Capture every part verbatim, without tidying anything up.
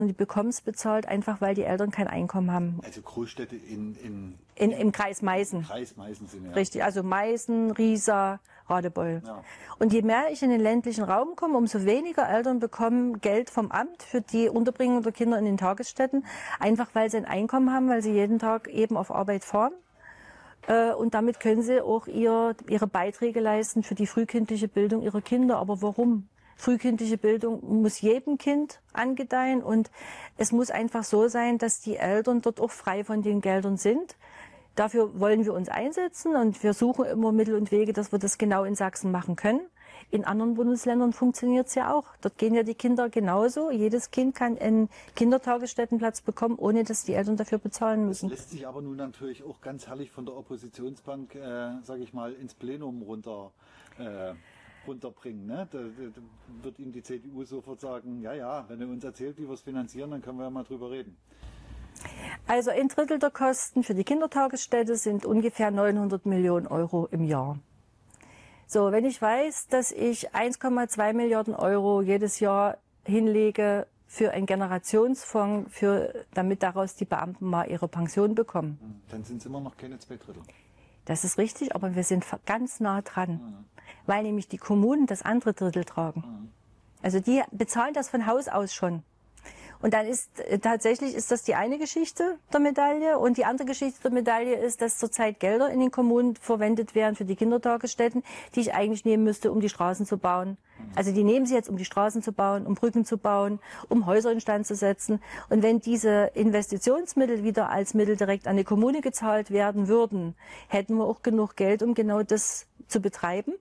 Und die bekommen es bezahlt, einfach weil die Eltern kein Einkommen haben. Also Großstädte in, in, in, im Kreis Meißen. Kreis Meißen sind, ja. Richtig, also Meißen, Riesa, Radebeul. Ja. Und je mehr ich in den ländlichen Raum komme, umso weniger Eltern bekommen Geld vom Amt für die Unterbringung der Kinder in den Tagesstätten. Einfach weil sie ein Einkommen haben, weil sie jeden Tag eben auf Arbeit fahren. Und damit können sie auch ihr, ihre Beiträge leisten für die frühkindliche Bildung ihrer Kinder. Aber warum? Frühkindliche Bildung muss jedem Kind angedeihen und es muss einfach so sein, dass die Eltern dort auch frei von den Geldern sind. Dafür wollen wir uns einsetzen und wir suchen immer Mittel und Wege, dass wir das genau in Sachsen machen können. In anderen Bundesländern funktioniert es ja auch. Dort gehen ja die Kinder genauso. Jedes Kind kann einen Kindertagesstättenplatz bekommen, ohne dass die Eltern dafür bezahlen müssen. Das lässt sich aber nun natürlich auch ganz herrlich von der Oppositionsbank, äh, sage ich mal, ins Plenum runter äh, runterbringen. Ne? Da, da wird Ihnen die C D U sofort sagen, ja, ja, wenn ihr uns erzählt, wie wir es finanzieren, dann können wir ja mal drüber reden. Also ein Drittel der Kosten für die Kindertagesstätte sind ungefähr neunhundert Millionen Euro im Jahr. So, wenn ich weiß, dass ich eins Komma zwei Milliarden Euro jedes Jahr hinlege für einen Generationsfonds, für, damit daraus die Beamten mal ihre Pension bekommen. Dann sind es immer noch keine zwei Drittel. Das ist richtig, aber wir sind ganz nah dran, Mhm. weil nämlich die Kommunen das andere Drittel tragen. Mhm. Also die bezahlen das von Haus aus schon. Und dann ist äh, tatsächlich ist das die eine Geschichte der Medaille. Und die andere Geschichte der Medaille ist, dass zurzeit Gelder in den Kommunen verwendet werden für die Kindertagesstätten, die ich eigentlich nehmen müsste, um die Straßen zu bauen. Also die nehmen sie jetzt, um die Straßen zu bauen, um Brücken zu bauen, um Häuser instand zu setzen. Und wenn diese Investitionsmittel wieder als Mittel direkt an die Kommune gezahlt werden würden, hätten wir auch genug Geld, um genau das zu betreiben.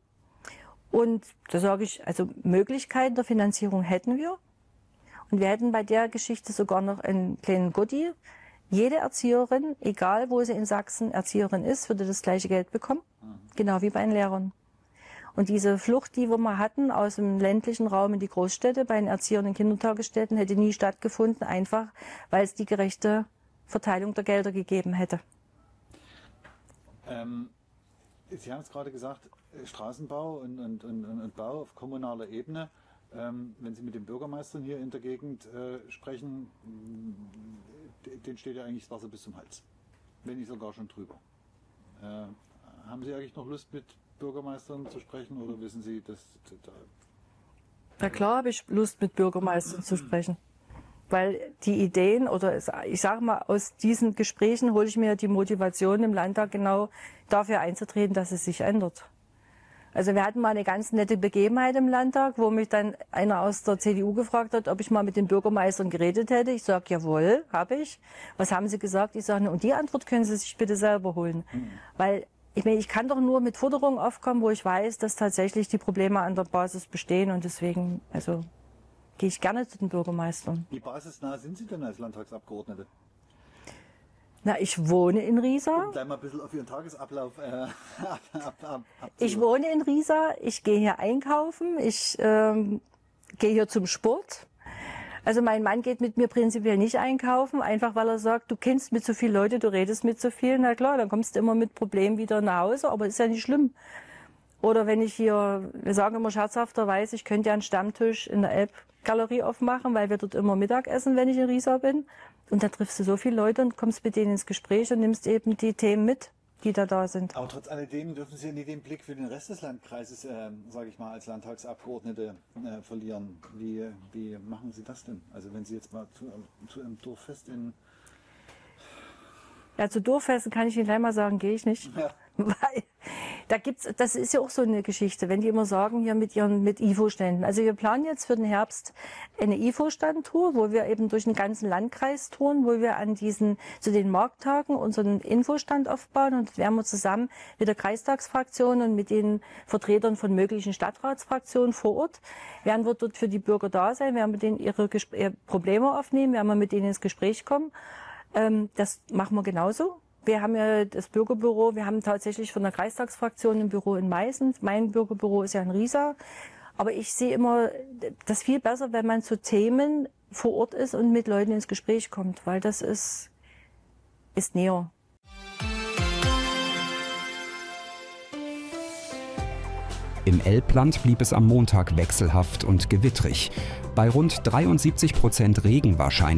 Und da sage ich, also Möglichkeiten der Finanzierung hätten wir. Und wir hätten bei der Geschichte sogar noch einen kleinen Goodie. Jede Erzieherin, egal wo sie in Sachsen Erzieherin ist, würde das gleiche Geld bekommen. Genau wie bei den Lehrern. Und diese Flucht, die wir mal hatten aus dem ländlichen Raum in die Großstädte bei den Erziehern in Kindertagesstätten, hätte nie stattgefunden, einfach weil es die gerechte Verteilung der Gelder gegeben hätte. Ähm, Sie haben es gerade gesagt, Straßenbau und, und, und, und Bau auf kommunaler Ebene. Ähm, wenn Sie mit den Bürgermeistern hier in der Gegend äh, sprechen, denen steht ja eigentlich das Wasser bis zum Hals. Wenn nicht sogar schon drüber. Äh, haben Sie eigentlich noch Lust, mit Bürgermeistern zu sprechen oder wissen Sie, dass... Da Na klar habe ich Lust, mit Bürgermeistern zu sprechen. Weil die Ideen oder ich sage mal, aus diesen Gesprächen hole ich mir die Motivation im Landtag genau dafür einzutreten, dass es sich ändert. Also wir hatten mal eine ganz nette Begebenheit im Landtag, wo mich dann einer aus der C D U gefragt hat, ob ich mal mit den Bürgermeistern geredet hätte. Ich sage, jawohl, habe ich. Was haben Sie gesagt? Ich sage, und die Antwort können Sie sich bitte selber holen. Mhm. Weil ich meine, ich kann doch nur mit Forderungen aufkommen, wo ich weiß, dass tatsächlich die Probleme an der Basis bestehen. Und deswegen, also gehe ich gerne zu den Bürgermeistern. Wie basisnah sind Sie denn als Landtagsabgeordnete? Na, ich wohne in Riesa. Um gleich mal ein bisschen auf Ihren Tagesablauf äh, ab, ab, ab, ab Ich wohne in Riesa, ich gehe hier einkaufen, ich ähm, gehe hier zum Sport. Also mein Mann geht mit mir prinzipiell nicht einkaufen, einfach weil er sagt, du kennst mit so vielen Leute, du redest mit so vielen. Na klar, dann kommst du immer mit Problemen wieder nach Hause, aber ist ja nicht schlimm. Oder wenn ich hier, wir sagen immer scherzhafterweise, ich könnte ja einen Stammtisch in der Elbgalerie aufmachen, weil wir dort immer Mittag essen, wenn ich in Riesa bin. Und da triffst du so viele Leute und kommst mit denen ins Gespräch und nimmst eben die Themen mit, die da da sind. Aber trotz alledem dürfen Sie ja nie den Blick für den Rest des Landkreises, äh, sage ich mal, als Landtagsabgeordnete äh, verlieren. Wie, wie machen Sie das denn? Also wenn Sie jetzt mal zu, zu einem Dorffest in... Ja, zu Dorffesten kann ich Ihnen gleich mal sagen, gehe ich nicht. Ja. Weil da gibt's, das ist ja auch so eine Geschichte, wenn die immer sagen, hier mit ihren mit I F O-Ständen. Also wir planen jetzt für den Herbst eine I F O-Stand-Tour, wo wir eben durch den ganzen Landkreis touren, wo wir an diesen, zu den Markttagen unseren Infostand aufbauen und das werden wir zusammen mit der Kreistagsfraktion und mit den Vertretern von möglichen Stadtratsfraktionen vor Ort, werden wir dort für die Bürger da sein, werden wir denen ihre, ihre Probleme aufnehmen, werden wir mit denen ins Gespräch kommen. Ähm, das machen wir genauso. Wir haben ja das Bürgerbüro, wir haben tatsächlich von der Kreistagsfraktion ein Büro in Meißen. Mein Bürgerbüro ist ja in Riesa. Aber ich sehe immer, das viel besser, wenn man zu Themen vor Ort ist und mit Leuten ins Gespräch kommt, weil das ist, ist näher. Im Elbland blieb es am Montag wechselhaft und gewittrig. Bei rund dreiundsiebzig Prozent Regenwahrscheinlichkeit